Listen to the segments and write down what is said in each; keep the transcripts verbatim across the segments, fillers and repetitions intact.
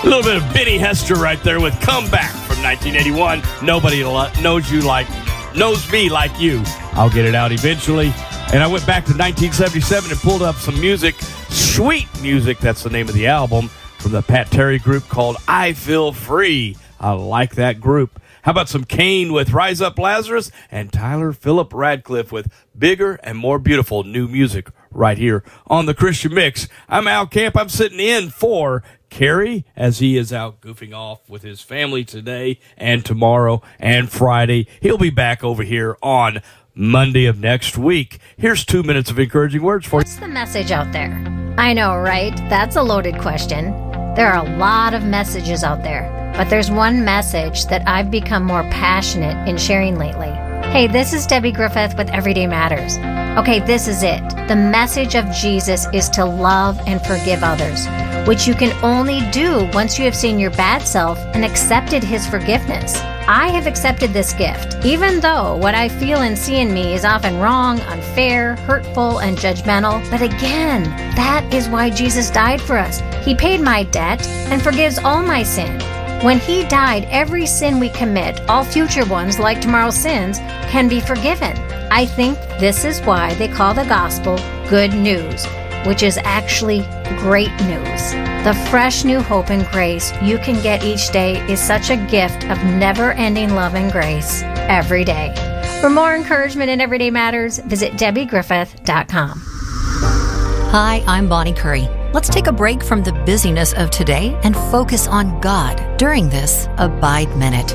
A little bit of Benny Hester right there with Comeback from nineteen eighty-one. Nobody lo- knows you like, knows me like you. I'll get it out eventually. And I went back to nineteen seventy-seven and pulled up some music, Sweet Music, that's the name of the album, from the Pat Terry group called I Feel Free. I like that group. How about some Kane with Rise Up Lazarus and Tyler Phillip Radcliffe with Bigger and More Beautiful new music right here on the Christian Mix. I'm Al Camp. I'm sitting in for Kerry as he is out goofing off with his family today and tomorrow and Friday. He'll be back over here on Monday of next week. Here's two minutes of encouraging words for you. What's the message out there? I know, right? That's a loaded question. There are a lot of messages out there. But there's one message that I've become more passionate in sharing lately. Hey, this is Debbie Griffith with Everyday Matters. Okay, this is it. The message of Jesus is to love and forgive others, which you can only do once you have seen your bad self and accepted his forgiveness. I have accepted this gift, even though what I feel and see in me is often wrong, unfair, hurtful, and judgmental. But again, that is why Jesus died for us. He paid my debt and forgives all my sin. When he died, every sin we commit, all future ones like tomorrow's sins, can be forgiven. I think this is why they call the gospel good news, which is actually great news. The fresh new hope and grace you can get each day is such a gift of never-ending love and grace every day. For more encouragement in Everyday Matters, visit debbie griffith dot com. Hi, I'm Bonnie Curry. Let's take a break from the busyness of today and focus on God during this Abide Minute.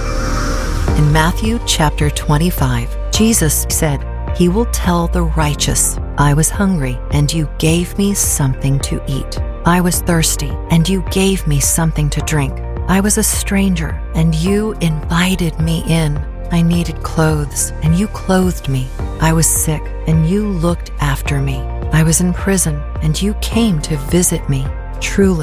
In Matthew chapter twenty-five, Jesus said, "He will tell the righteous, I was hungry, and you gave me something to eat. I was thirsty, and you gave me something to drink. I was a stranger, and you invited me in. I needed clothes, and you clothed me. I was sick, and you looked after me. I was in prison, and you came to visit me. Truly,